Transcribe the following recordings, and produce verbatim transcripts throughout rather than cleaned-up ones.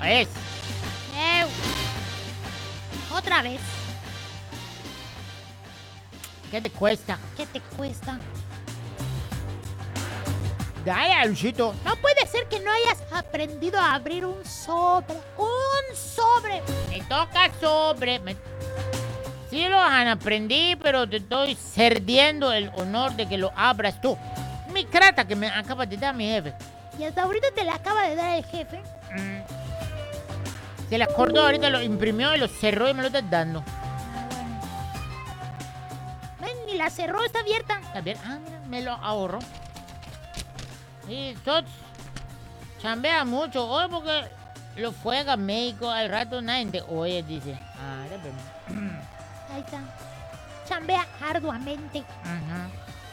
Es. Eu. Otra vez. ¿Qué te cuesta? ¿Qué te cuesta? Dale, Luchito. No puede ser que no hayas aprendido a abrir un sobre. ¡Un sobre! Me toca sobre. Me... Sí lo han aprendí, pero te estoy cediendo el honor de que lo abras tú. Mi crata que me acaba de dar mi jefe. Y hasta ahorita te la acaba de dar el jefe. Mm. Se le acordó, ahorita lo imprimió y lo cerró y me lo está dando. Ah, bueno. Ven, ni la cerró, está abierta. A ver, ah, mira, me lo ahorró. Y Sots chambea mucho hoy porque lo fuega a México. Al rato nadie te oye, dice. Ah, ya vemos. Ahí está. Chambea arduamente. Ajá.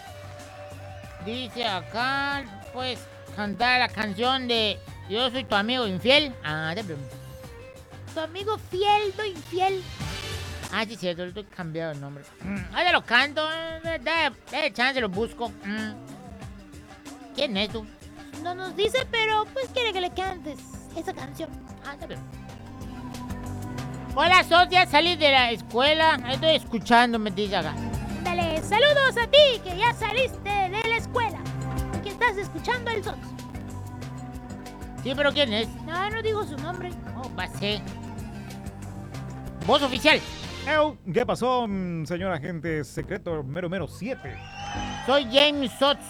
Dice acá, pues, cantar la canción de Yo soy tu amigo infiel. Ah, ya vemos. Tu amigo fiel, no infiel. Ah, sí, cierto, le estoy cambiando el nombre. Ahora lo canto, dale chance, lo busco. Mm. ¿Quién es tú? No nos dice, pero pues quiere que le cantes esa canción. Ah, está bien. Hola, socia, salí de la escuela. Estoy escuchando, me dice acá. Dale, saludos a ti, que ya saliste de la escuela. Que estás escuchando el Sots. Sí, pero ¿quién es? No, no digo su nombre. Oh, pasé. Voz oficial. Ew, ¿qué pasó, señor agente secreto mero mero siete? Soy James Sots.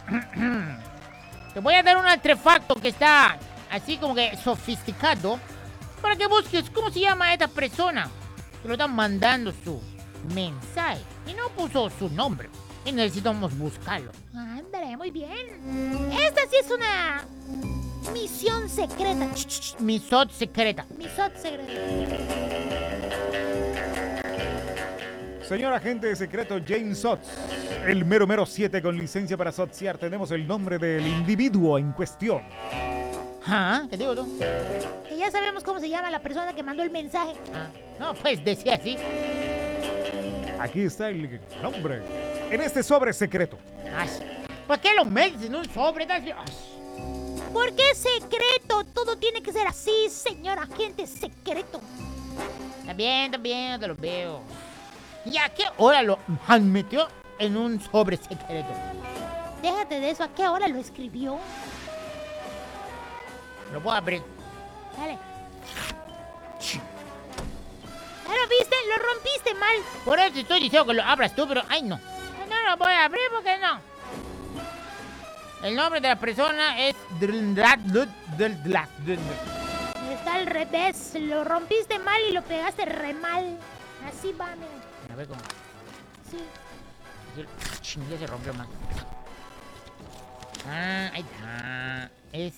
Te voy a dar un artefacto que está así como que sofisticado para que busques cómo se llama esta persona. Te lo están mandando su mensaje y no puso su nombre. Y necesitamos buscarlo. Ándale, muy bien. Esta sí es una misión secreta. Mi Sots secreta. Mi Sots secreta. Señor agente secreto James Sots, el mero mero siete con licencia para sotsear. Tenemos el nombre del individuo en cuestión. ¿Ah? ¿Qué digo tú? Que ya sabemos cómo se llama la persona que mandó el mensaje. Ah, no, pues decía así. Aquí está el nombre en este sobre secreto. Ay, ¿por qué lo metes en un sobre? Ay. ¿Por qué secreto? Todo tiene que ser así, señor agente secreto. Está bien, está bien, te lo veo. ¿Y a qué hora lo han metió en un sobre secreto? Déjate de eso, ¿a qué hora lo escribió? Lo puedo abrir. Dale. ¿Ya lo viste? Lo rompiste mal. Por eso estoy diciendo que lo abras tú, pero ay no. No lo voy a abrir porque no. El nombre de la persona es... Está al revés. Lo rompiste mal y lo pegaste re mal. Así va, mira. A ver cómo. Sí. Ya se rompió más. Ah, ahí está. Es...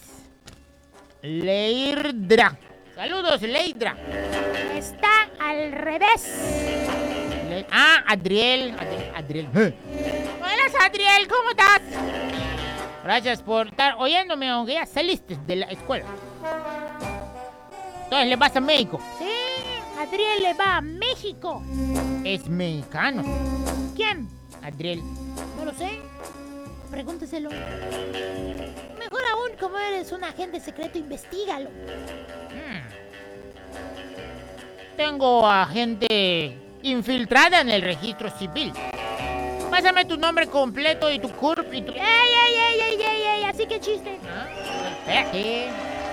Leidra. Saludos, Leidra. Está al revés. Le... Ah, Adriel. Adriel. Adriel. Hola, Adriel, ¿cómo estás? Gracias por estar oyéndome, aunque ya saliste de la escuela. Entonces le vas a México. Sí, Adriel le va a México. Es mexicano. ¿Quién? Adriel. No lo sé. Pregúnteselo. Mejor aún, como eres un agente secreto, investígalo. Hmm. Tengo a gente infiltrada en el registro civil. Pásame tu nombre completo y tu C U R P y tu... ¡Ey, ey, ey, ey, ey, ey! Así que chiste. ¿Ah? Espérate.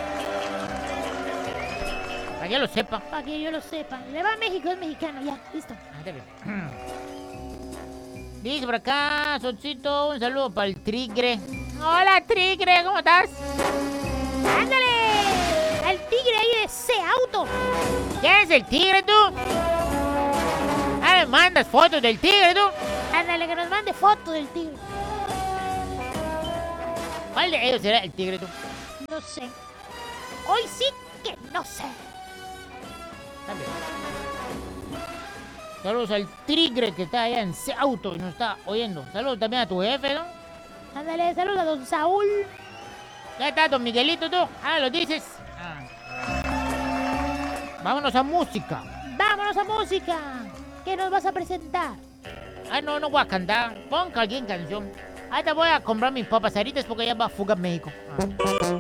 Para que lo sepa. Para que yo lo sepa. Le va a México, es mexicano, ya, listo. Ah, está bien. Dice por acá, Sotcito, un saludo para el Tigre. Hola, Tigre, ¿cómo estás? ¡Ándale! Al tigre ahí de ese auto. ¿Quién es el Tigre, tú? Ah, me mandas fotos del Tigre, tú. Ándale, que nos mande foto del tigre. ¿Cuál de ellos será el Tigre, tú? No sé. Hoy sí que no sé. Está bien. Saludos al Tigre que está allá en ese auto y nos está oyendo. Saludos también a tu jefe, ¿no? Ándale, saluda a don Saúl. ¿Ya está don Miguelito, tú? Ah, lo dices. Ah. Vámonos a música. Vámonos a música. ¿Qué nos vas a presentar? Ah, no, no voy a cantar. Pon cualquier canción. Ahorita voy a comprar mis papas aritas porque ya va a fugar México. Ah.